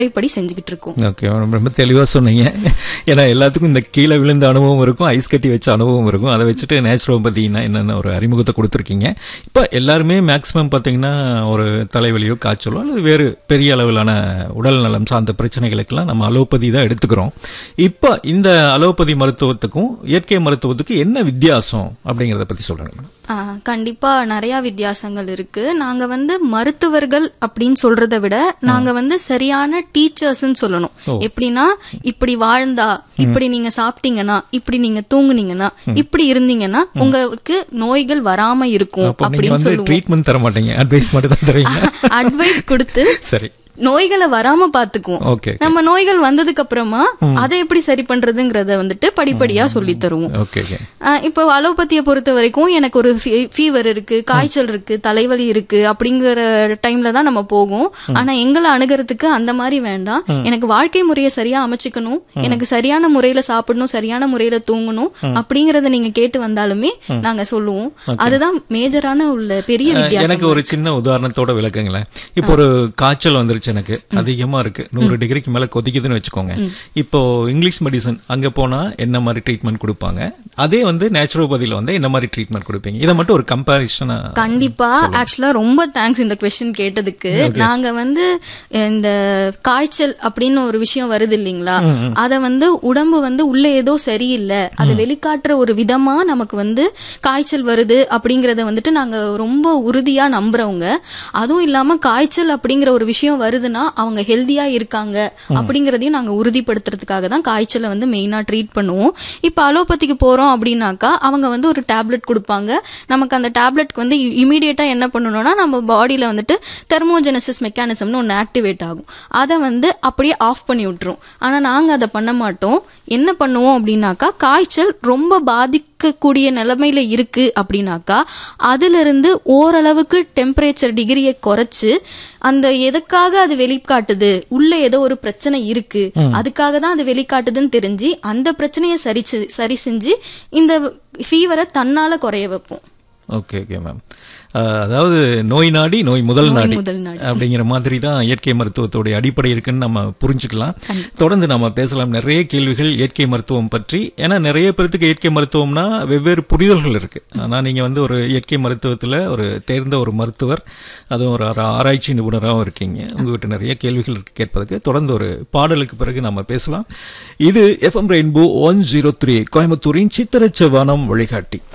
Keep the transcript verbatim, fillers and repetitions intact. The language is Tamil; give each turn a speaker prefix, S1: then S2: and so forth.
S1: படி செஞ்சுக்கிட்டு இருக்கோம்.
S2: ஓகே, ரொம்ப தெளிவாக சொன்னீங்க. ஏன்னா எல்லாத்துக்கும் இந்த கீழே விழுந்த அனுபவம் இருக்கும், ஐஸ் கட்டி வச்ச அனுபவம் இருக்கும். அதை வச்சுட்டு நேச்சுரோபதினா என்னென்ன ஒரு அறிமுகத்தை கொடுத்துருக்கீங்க. இப்போ எல்லாருமே மேக்ஸிமம் பார்த்தீங்கன்னா ஒரு தலைவலியோ காய்ச்சலோ அல்லது வேறு பெரிய அளவிலான உடல் நலம் சார்ந்த பிரச்சனைகளுக்கெல்லாம் நம்ம அலோபதி தான் எடுத்துக்கிறோம். இப்போ இந்த அலோபதி மருத்துவத்துக்கும் இயற்கை மருத்துவத்துக்கும் என்ன வித்தியாசம் அப்படிங்கிறத பற்றி சொல்லுங்க மேடம்.
S1: கண்டிப்பா நிறைய வித்தியாசங்கள் இருக்கு. நாங்க வந்து மருத்துவர்கள் அப்படின்னு சொல்றதை விட நாங்க வந்து சரியான டீச்சர்ஸ் சொல்லணும். எப்படின்னா, இப்படி வாழ்ந்தா, இப்படி நீங்க சாப்பிட்டீங்கன்னா, இப்படி நீங்க தூங்குனீங்கன்னா, இப்படி இருந்தீங்கன்னா உங்களுக்கு நோய்கள் வராம இருக்கும் அப்படின்னு சொல்லுவோம்.
S2: ட்ரீட்மெண்ட் தர மாட்டீங்க, அட்வைஸ் மட்டும் தான் தரீங்க.
S1: அட்வைஸ் கொடுத்து சரி நோய்களை வராம பாத்துக்குவோம். நம்ம நோய்கள் வந்ததுக்கு அப்புறமா அதை எப்படி சரி பண்றதுங்கிறத வந்துட்டு படிப்படியா சொல்லி தருவோம். இப்போ அலோபதியை பொறுத்த வரைக்கும் எனக்கு ஒரு ஃபீவர் இருக்கு, காய்ச்சல் இருக்கு, தலைவலி இருக்கு அப்படிங்கிற டைம்ல தான் நம்ம போகும். ஆனா எங்களை அணுகிறதுக்கு அந்த மாதிரி வேண்டாம். எனக்கு வாழ்க்கை முறையை சரியா அமைச்சுக்கணும், எனக்கு சரியான முறையில சாப்பிடணும், சரியான முறையில தூங்கணும் அப்படிங்கறத நீங்க கேட்டு வந்தாலுமே நாங்க சொல்லுவோம். அதுதான் மேஜரான உள்ள பெரிய வித்தியாசம்.
S2: எனக்கு ஒரு சின்ன உதாரணத்தோட விளக்குங்களேன். இப்போ ஒரு காய்ச்சல் வந்துருச்சு, எனக்கு அதிகமா இருக்கு, நூறு டிகிரிக்கு மேல கொதிக்குதுன்னு வச்சுக்கோங்க. இப்போ இங்கிலீஷ் மெடிசன் அங்க போனா என்ன மாதிரி ட்ரீட்மெண்ட் கொடுப்பாங்க, அதே வந்து நேச்சுரோபதியில வந்து என்ன மாதிரி ட்ரீட்மெண்ட் கொடுப்பீங்க? இதை மட்டும் ஒரு கம்பேரிசனா.
S1: கண்டிப்பா, ஆக்சுவலா ரொம்ப தேங்க்ஸ் இந்த क्वेश्चन கேட்டதுக்கு. நாங்க வந்து இந்த காய்ச்சல் அப்படின்னு ஒரு விஷயம் வருது இல்லீங்களா, அத வந்து உடம்பு வந்து உள்ள ஏதோ சரியில்லை, அதை வெளிக்காட்டுற ஒரு விதமா நமக்கு வந்து காய்ச்சல் வருது அப்படிங்கறத வந்துட்டு நாங்க ரொம்ப உறுதியா நம்புறவங்க. அதுவும் இல்லாம காய்ச்சல் அப்படிங்கிற ஒரு விஷயம் வருதுன்னா அவங்க ஹெல்தியா இருக்காங்க அப்படிங்கறதையும் நாங்க உறுதிப்படுத்துறதுக்காக தான் காய்ச்சலை வந்து மெயினா ட்ரீட் பண்ணுவோம். இப்ப அலோபதிக்கு போறோம் அப்படின்னாக்கா அவங்க வந்து ஒரு டேப்லெட் கொடுப்பாங்க. நமக்கு அந்த டேப்லெட்க்கு வந்து இமீடியட்டா என்ன பண்ணணும்னா நம்ம பாடியில வந்துட்டு தெர்மோஜெனசிஸ் மெக்கானிசம்னு ஒன்னு ஆக்டிவேட் ஆகும். அதை வந்து அப்படியே ஆஃப் பண்ணி விட்டுரும். ஆனா நாங்க அதை பண்ண மாட்டோம். என்ன பண்ணுவோம் அப்படின்னாக்கா, காய்ச்சல் ரொம்ப பாதிக்கக்கூடிய நிலைமையில இருக்கு அப்படின்னாக்கா அதுல இருந்து ஓரளவுக்கு டெம்பரேச்சர் டிகிரியை குறைச்சு, அந்த எதுக்காக அது வெளிக்காட்டுது, உள்ள ஏதோ ஒரு பிரச்சனை இருக்கு, அதுக்காக தான் அது வெளிக்காட்டுதுன்னு தெரிஞ்சு அந்த பிரச்சனையை சரி சரி செஞ்சு இந்த ஃபீவரை தன்னால குறைய வைப்போம்.
S2: Okay okay ma'am. அதாவது நோய் நாடி நோய் முதல் நாடி அப்படிங்கிற மாதிரி தான் இயற்கை மருத்துவத்தோடைய அடிப்படை இருக்குன்னு நம்ம புரிஞ்சுக்கலாம். தொடர்ந்து நம்ம பேசலாம் நிறைய கேள்விகள் இயற்கை மருத்துவம் பற்றி. ஏன்னா நிறைய பேருக்கு இயற்கை மருத்துவம்னா வெவ்வேறு புரிதல்கள் இருக்கு. ஆனால் நீங்கள் வந்து ஒரு இயற்கை மருத்துவத்தில் ஒரு தேர்ந்த ஒரு மருத்துவர், அதுவும் ஒரு ஆராய்ச்சி நிபுணராகவும் இருக்கீங்க. உங்ககிட்ட நிறைய கேள்விகள் இருக்கு கேட்பதற்கு. தொடர்ந்து ஒரு பாடலுக்கு பிறகு நம்ம பேசலாம். இது FM rainbow one zero three கோயம்புத்தூரின் சித்திரச்ச வானம் வழிகாட்டி.